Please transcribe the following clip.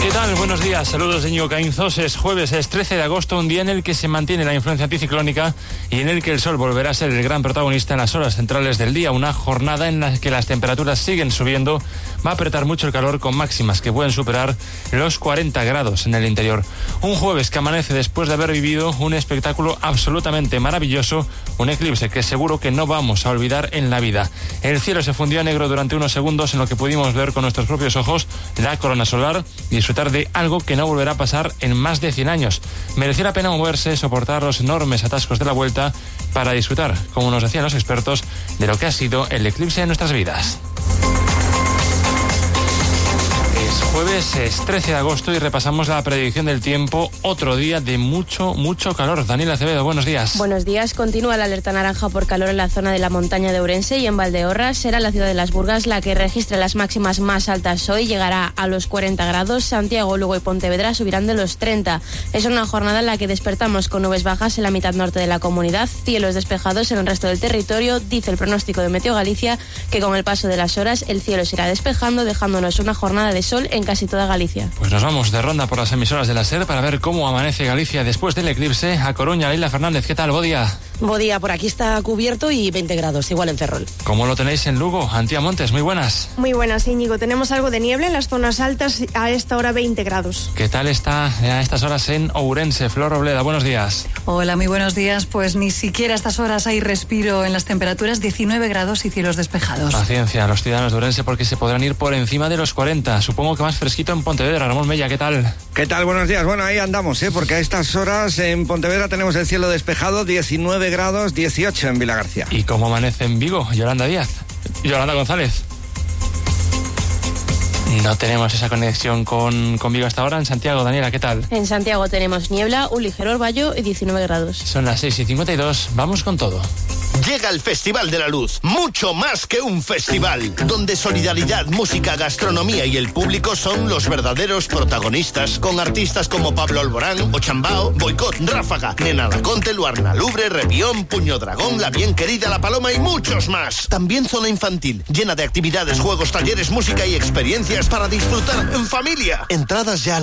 ¿Qué tal? Buenos días, saludos de Íñigo Caínzos. Es jueves, es 13 de agosto, un día en el que se mantiene la influencia anticiclónica y en el que el sol volverá a ser el gran protagonista en las horas centrales del día. Una jornada en la que las temperaturas siguen subiendo, va a apretar mucho el calor con máximas que pueden superar los 40 grados en el interior. Un jueves que amanece después de haber vivido un espectáculo absolutamente maravilloso, un eclipse que seguro que no vamos a olvidar en la vida. El cielo se fundió a negro durante unos segundos en lo que pudimos ver con nuestros propios ojos la corona solar y disfrutar de algo que no volverá a pasar en más de 100 años. Mereció la pena moverse, soportar los enormes atascos de la vuelta para disfrutar, como nos decían los expertos, de lo que ha sido el eclipse en nuestras vidas. Jueves es 13 de agosto y repasamos la predicción del tiempo. Otro día de mucho calor. Daniela Acevedo, buenos días. Buenos días. Continúa la alerta naranja por calor en la zona de la montaña de Ourense y en Valdeorras. Será la ciudad de Las Burgas la que registre las máximas más altas hoy. Llegará a los 40 grados. Santiago, Lugo y Pontevedra subirán de los 30. Es una jornada en la que despertamos con nubes bajas en la mitad norte de la comunidad, cielos despejados en el resto del territorio. Dice el pronóstico de Meteo Galicia que con el paso de las horas el cielo se irá despejando, dejándonos una jornada de sol en casi toda Galicia. Pues nos vamos de ronda por las emisoras de la SER para ver cómo amanece Galicia después del eclipse. A Coruña, Leila Fernández, ¿qué tal? Bodía. Bodía, por aquí está cubierto y 20 grados, igual en Ferrol. ¿Cómo lo tenéis en Lugo? Antía Montes, muy buenas. Muy buenas, Íñigo. Tenemos algo de niebla en las zonas altas, a esta hora 20 grados. ¿Qué tal está a estas horas en Ourense? Flor Robleda, buenos días. Hola, muy buenos días. Pues ni siquiera a estas horas hay respiro en las temperaturas, 19 grados y cielos despejados. Paciencia a los ciudadanos de Ourense porque se podrán ir por encima de los 40. Supongo que más fresquito en Pontevedra. Ramón Mella, ¿qué tal? ¿Qué tal? Buenos días. Bueno, ahí andamos, porque a estas horas en Pontevedra tenemos el cielo despejado, 19 grados, 18 en Vilagarcía. ¿Y cómo amanece en Vigo? Yolanda González. No tenemos esa conexión con Vigo hasta ahora. En Santiago, Daniela, ¿qué tal? En Santiago tenemos niebla, un ligero orvallo y 19 grados. Son las 6:52. Vamos con todo. Llega el Festival de la Luz, mucho más que un festival, donde solidaridad, música, gastronomía y el público son los verdaderos protagonistas, con artistas como Pablo Alborán, Ochambao, Boicot, Ráfaga, Nena Laconte, Luarna Lubre, Revión, Puño Dragón, La Bien Querida, La Paloma y muchos más. También zona infantil, llena de actividades, juegos, talleres, música y experiencias para disfrutar en familia. Entradas ya